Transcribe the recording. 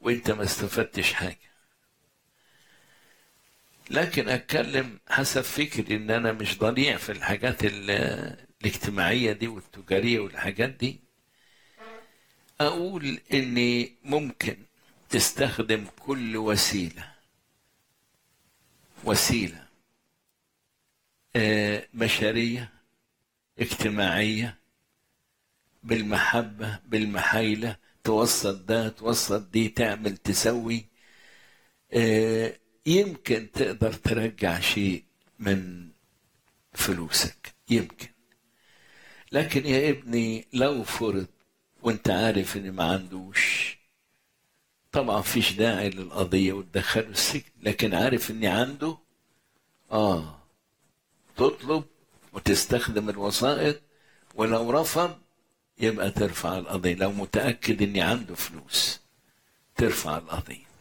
وانت ما استفدتش حاجة. لكن اتكلم حسب فكري ان انا مش ضليع في الحاجات الاجتماعية دي والتجارية والحاجات دي. اقول اني ممكن تستخدم كل وسيلة بشرية اجتماعية، بالمحبة بالمحايلة، توصل ده توصل دي، تعمل تسوي. يمكن تقدر ترجع شيء من فلوسك، يمكن. لكن يا ابني لو فرض وانت عارف ان ما عندوش، طبعا فيش داعي للقضية وتدخله السجن. لكن عارف اني عنده، تطلب وتستخدم الوسائط، ولو رفض يبقى ترفع القضية. لو متأكد اني عنده فلوس ترفع القضية.